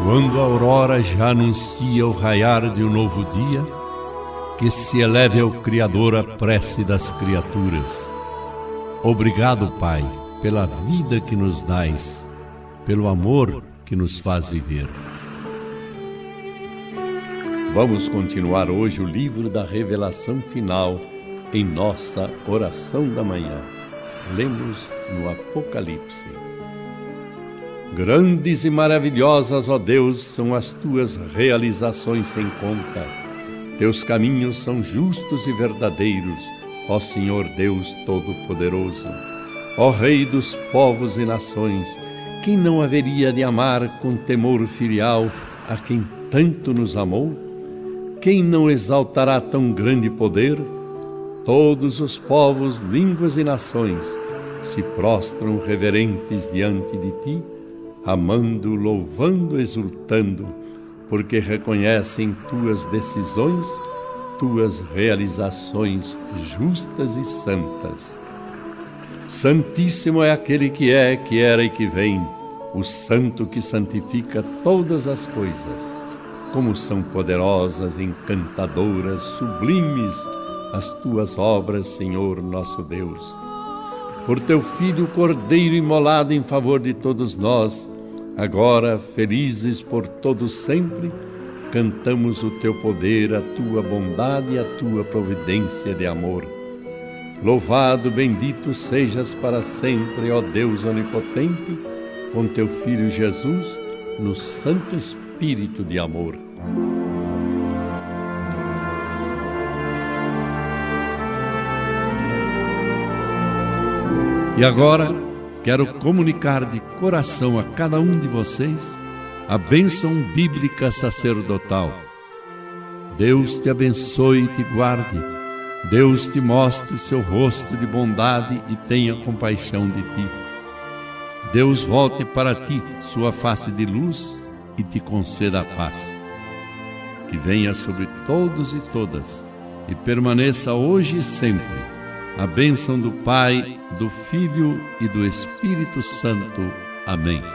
Quando a aurora já anuncia o raiar de um novo dia, que se eleve ao Criador a prece das criaturas. Obrigado, Pai, pela vida que nos dais, pelo amor que nos faz viver. Vamos continuar hoje o livro da revelação final em nossa oração da manhã. Lemos no Apocalipse. Grandes e maravilhosas, ó Deus, são as tuas realizações sem conta. Teus caminhos são justos e verdadeiros, ó Senhor Deus Todo-Poderoso. Ó Rei dos povos e nações, quem não haveria de amar com temor filial a quem tanto nos amou? Quem não exaltará tão grande poder? Todos os povos, línguas e nações se prostram reverentes diante de ti, amando, louvando, exultando, porque reconhecem tuas decisões, tuas realizações justas e santas. Santíssimo é aquele que é, que era e que vem, o Santo que santifica todas as coisas. Como são poderosas, encantadoras, sublimes as tuas obras, Senhor nosso Deus. Por teu Filho Cordeiro imolado em favor de todos nós, agora, felizes por todo sempre, cantamos o teu poder, a tua bondade e a tua providência de amor. Louvado, bendito sejas para sempre, ó Deus onipotente, com teu Filho Jesus, no Santo Espírito de amor. E agora, quero comunicar de coração a cada um de vocês a bênção bíblica sacerdotal. Deus te abençoe e te guarde. Deus te mostre seu rosto de bondade e tenha compaixão de ti. Deus volte para ti sua face de luz e te conceda a paz. Que venha sobre todos e todas e permaneça hoje e sempre a bênção do Pai, do Filho e do Espírito Santo. Amém.